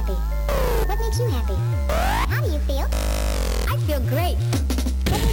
happy? What makes you happy? How do you feel? I feel great.